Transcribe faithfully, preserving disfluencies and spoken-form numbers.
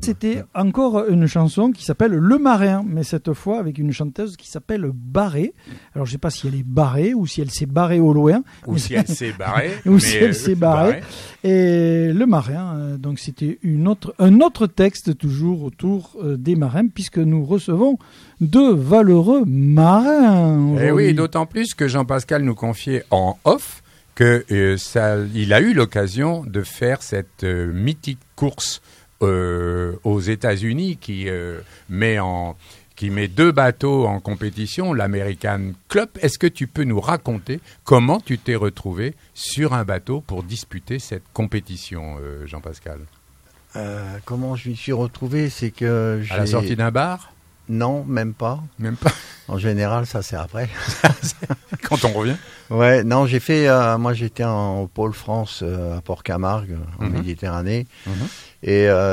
C'était encore une chanson qui s'appelle Le Marin, mais cette fois avec une chanteuse qui s'appelle Barré. Alors je ne sais pas si elle est barrée ou si elle s'est barrée au loin. Ou si elle s'est barrée. ou si elle s'est barrée. Et Le Marin, donc c'était une autre, un autre texte toujours autour des marins, puisque nous recevons deux valeureux marins. Et oui, d'autant plus que Jean-Pascal nous confiait en off que euh, ça, il a eu l'occasion de faire cette euh, mythique course euh, aux États-Unis qui euh, met en qui met deux bateaux en compétition, l'American Club. Est-ce que tu peux nous raconter comment tu t'es retrouvé sur un bateau pour disputer cette compétition, euh, Jean-Pascal ? euh, Comment je m'y suis retrouvé, c'est que j'ai... À la sortie d'un bar ? Non, même pas. Même pas. En général, ça c'est après. Quand on revient. Ouais, non, j'ai fait. Euh, moi, j'étais en, au Pôle France euh, à Port-Camargue, en mm-hmm. Méditerranée, mm-hmm. et euh,